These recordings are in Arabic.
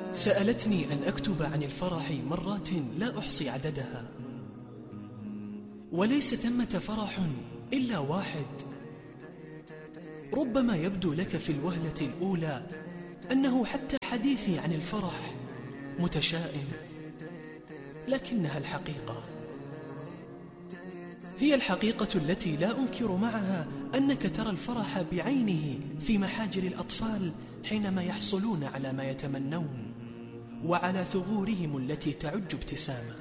سألتني أن أكتب عن الفرح مرات لا أحصي عددها، وليس ثمة فرح إلا واحد. ربما يبدو لك في الوهلة الأولى أنه حتى حديثي عن الفرح متشائم، لكنها الحقيقة. هي الحقيقة التي لا أنكر معها أنك ترى الفرح بعينه في محاجر الأطفال حينما يحصلون على ما يتمنون، وعلى ثغورهم التي تعج ابتسامة.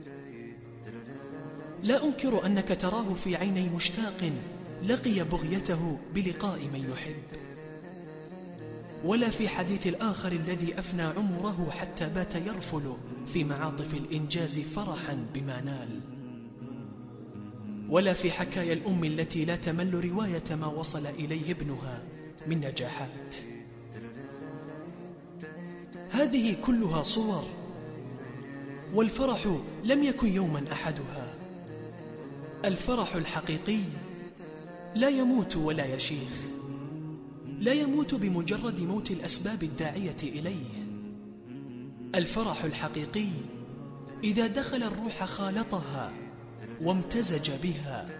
لا أنكر أنك تراه في عيني مشتاق لقي بغيته بلقاء من يحب، ولا في حديث الآخر الذي أفنى عمره حتى بات يرفل في معاطف الإنجاز فرحا بما نال، ولا في حكايا الأم التي لا تمل رواية ما وصل إليه ابنها من نجاحات. هذه كلها صور، والفرح لم يكن يوما أحدها. الفرح الحقيقي لا يموت ولا يشيخ، لا يموت بمجرد موت الأسباب الداعية إليه. الفرح الحقيقي إذا دخل الروح خالطها وامتزج بها،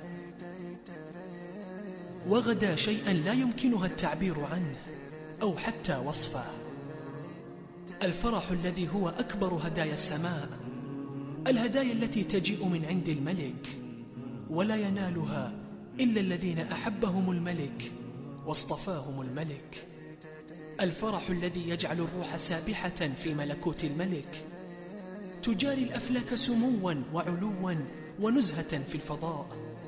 وغدا شيئا لا يمكنها التعبير عنه أو حتى وصفه. الفرح الذي هو أكبر هدايا السماء، الهدايا التي تجيء من عند الملك، ولا ينالها إلا الذين أحبهم الملك واصطفاهم الملك. الفرح الذي يجعل الروح سابحة في ملكوت الملك، تجاري الأفلاك سموا وعلوا ونزهة في الفضاء.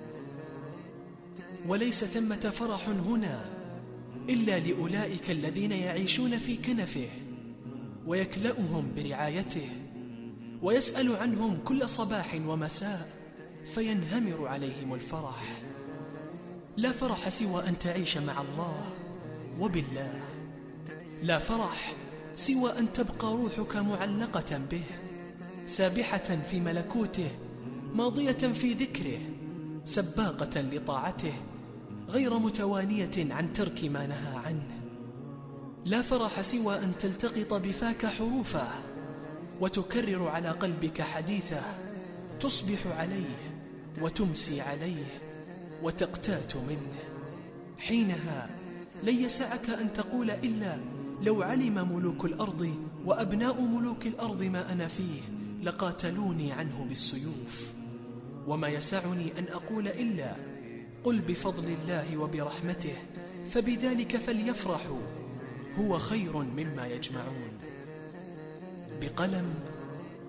وليس ثمة فرح هنا إلا لأولئك الذين يعيشون في كنفه ويكلأهم برعايته، ويسأل عنهم كل صباح ومساء فينهمر عليهم الفرح. لا فرح سوى أن تعيش مع الله وبالله، لا فرح سوى أن تبقى روحك معلقة به، سابحة في ملكوته، ماضية في ذكره، سباقة لطاعته، غير متوانية عن ترك ما نهى عنه. لا فرح سوى أن تلتقط بفاك حروفه وتكرر على قلبك حديثه، تصبح عليه وتمسي عليه وتقتات منه. حينها لن يسعك أن تقول إلا لو علم ملوك الأرض وأبناء ملوك الأرض ما أنا فيه لقاتلوني عنه بالسيوف. وما يسعني أن أقول إلا قل بفضل الله وبرحمته فبذلك فليفرحوا هو خير مما يجمعون. بقلم